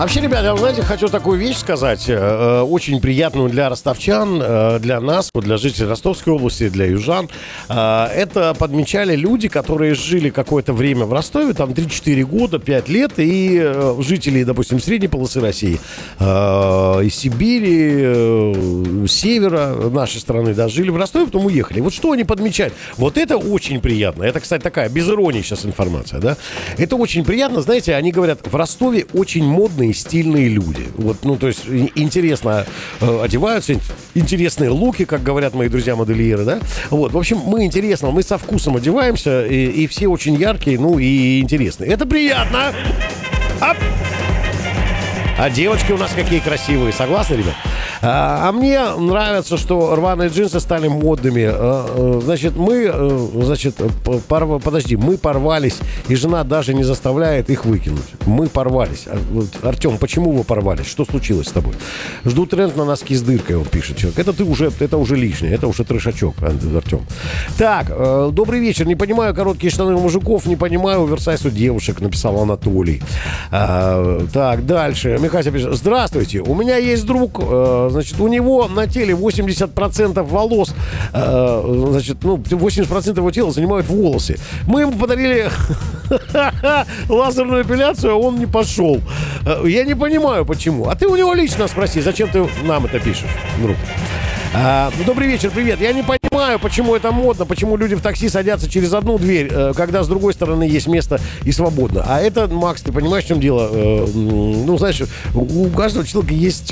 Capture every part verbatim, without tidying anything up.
Вообще, ребята, я, знаете, хочу такую вещь сказать, э, очень приятную для ростовчан, э, для нас, вот для жителей Ростовской области, для южан. Э, это подмечали люди, которые жили какое-то время в Ростове, там три-четыре года, пять лет, и э, жители, допустим, средней полосы России, э, из Сибири, э, севера нашей страны, да, жили в Ростове, потом уехали. Вот что они подмечают? Вот это очень приятно. Это, кстати, такая без иронии сейчас информация, да? Это очень приятно. Знаете, они говорят, в Ростове очень модные, стильные люди. Вот, ну, то есть интересно э, одеваются, интересные луки, как говорят мои друзья-модельеры, да? Вот, в общем, мы интересно, мы со вкусом одеваемся, и, и все очень яркие, ну, и интересные. Это приятно! Ап! А девочки у нас какие красивые. Согласны, ребят? А, а мне нравится, что рваные джинсы стали модными. А, значит, мы, значит, порв... подожди, мы порвались, и жена даже не заставляет их выкинуть. Мы порвались. Артем, почему вы порвались? Что случилось с тобой? Жду тренд на носки с дыркой, он пишет человек. Это ты уже, это уже лишнее, это уже трешачок, Артем. Так, добрый вечер. Не понимаю короткие штаны у мужиков, не понимаю оверсайз у девушек, написал Анатолий. А, так, дальше. Михася пишет. Здравствуйте, у меня есть друг, э, значит, у него на теле восемьдесят процентов волос, э, значит, ну, восемьдесят процентов его тела занимают волосы. Мы ему подарили лазерную эпиляцию, а он не пошел. Я не понимаю, почему. А ты у него лично спроси, зачем ты нам это пишешь, друг? А, добрый вечер, привет. Я не понимаю, почему это модно, почему люди в такси садятся через одну дверь, когда с другой стороны есть место и свободно. А это, Макс, ты понимаешь, в чем дело? Ну, знаешь, у каждого человека есть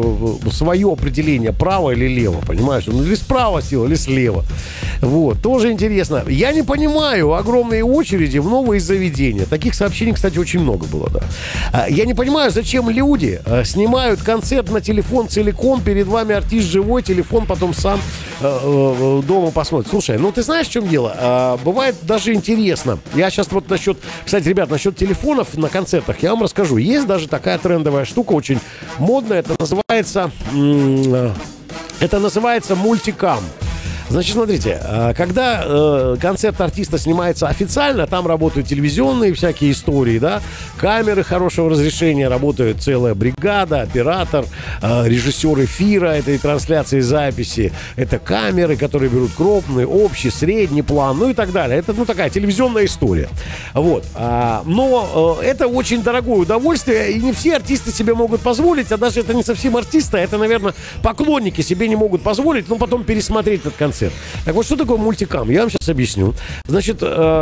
свое определение, право или лево, понимаешь? Ну, или справа села, или слева. Вот, тоже интересно. Я не понимаю огромные очереди в новые заведения. Таких сообщений, кстати, очень много было, да. Я не понимаю, зачем люди снимают концерт на телефон целиком, перед вами артист живой, телефон потом сам э, э, дома посмотрит. Слушай, ну ты знаешь, в чем дело? А, бывает даже интересно. Я сейчас вот насчет, кстати, ребят, насчет телефонов на концертах я вам расскажу. Есть даже такая трендовая штука, очень модная. Это называется, м- это называется мультикам. Значит, смотрите, когда э, концерт артиста снимается официально, там работают телевизионные всякие истории, да, камеры хорошего разрешения, работает целая бригада, оператор, э, режиссер эфира этой трансляции, записи, это камеры, которые берут крупный, общий, средний план, ну и так далее. Это, ну, такая телевизионная история. Вот. А, но э, это очень дорогое удовольствие, и не все артисты себе могут позволить, а даже это не совсем артисты, а это, наверное, поклонники себе не могут позволить, но потом пересмотреть этот концерт. Так вот, что такое мультикам? Я вам сейчас объясню. Значит,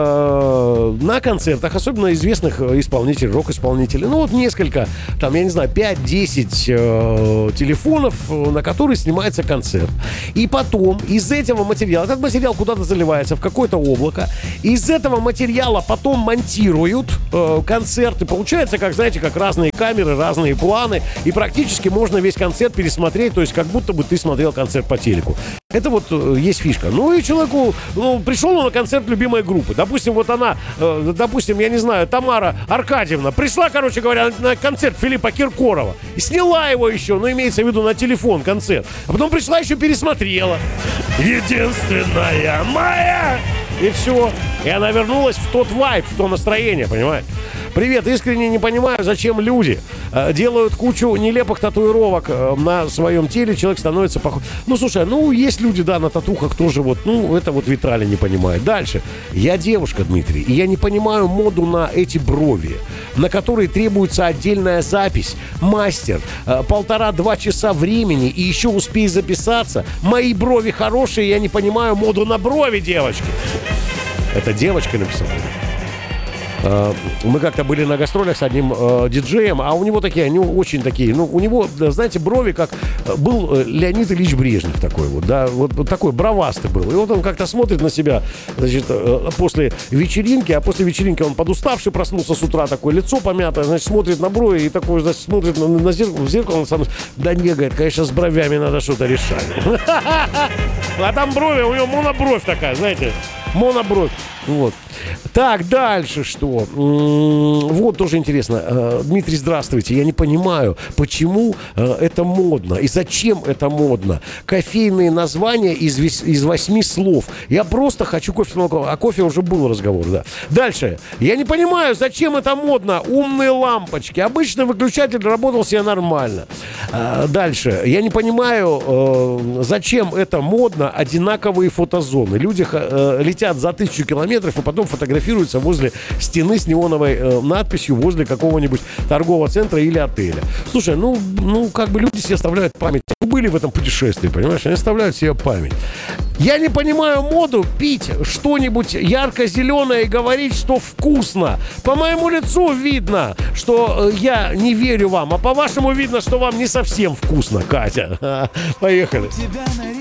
э, на концертах, особенно известных исполнителей, рок-исполнителей, ну вот несколько, там, я не знаю, пять-десять э, телефонов, на которые снимается концерт. И потом из этого материала, этот материал куда-то заливается в какое-то облако, из этого материала потом монтируют э, концерты. Получается, как, знаете, как разные камеры, разные планы, и практически можно весь концерт пересмотреть, то есть как будто бы ты смотрел концерт по телеку. Это вот э, есть фишка. Ну и человеку, ну, пришел он на концерт любимой группы. Допустим, вот она, э, допустим, я не знаю, Тамара Аркадьевна пришла, короче говоря, на концерт Филиппа Киркорова и сняла его еще, ну, имеется в виду на телефон концерт. А потом пришла еще пересмотрела. Единственная моя! И все. И она вернулась в тот вайб, в то настроение, понимаете? Привет, искренне не понимаю, зачем люди э, делают кучу нелепых татуировок э, на своем теле, человек становится похож. Ну, слушай, ну, есть люди, да, на татухах тоже вот, ну, это вот Виталий не понимает. Дальше. Я девушка, Дмитрий, и я не понимаю моду на эти брови, на которые требуется отдельная запись, мастер, э, полтора-два часа времени, и еще успей записаться. Мои брови хорошие, я не понимаю моду на брови, девочки. Это девочка написала. Мы как-то были на гастролях с одним э, диджеем, а у него такие, они очень такие, ну, у него, знаете, брови, как был Леонид Ильич Брежнев такой вот, да, вот, вот такой бровастый был. И вот он как-то смотрит на себя, значит, э, после вечеринки, а после вечеринки он подуставший проснулся с утра, такое лицо помятое, значит, смотрит на брови и такой, значит, смотрит на, на зеркало, в зеркало, он сам, да не, говорит, конечно, с бровями надо что-то решать. А там брови, у него монобровь такая, знаете, монобровь. Вот. Так, дальше что? М-м, вот тоже интересно. Э, Дмитрий, здравствуйте. Я не понимаю, почему э, это модно и зачем это модно. Кофейные названия из, вес- из восьми слов. Я просто хочу кофе с молоком. А кофе уже был разговор, да. Дальше. Я не понимаю, зачем это модно. Умные лампочки. Обычно выключатель работал себе нормально. Э, дальше. Я не понимаю, э, зачем это модно. Одинаковые фотозоны. Люди э, летят за тысячу километров и потом фотографируются возле стены с неоновой э, надписью возле какого-нибудь торгового центра или отеля. Слушай, ну, ну как бы люди себе оставляют память. Мы были в этом путешествии, понимаешь? Они оставляют себе память. Я не понимаю моду пить что-нибудь ярко-зеленое и говорить, что вкусно. По моему лицу видно, что э, я не верю вам, а по вашему видно, что вам не совсем вкусно, Катя. Поехали.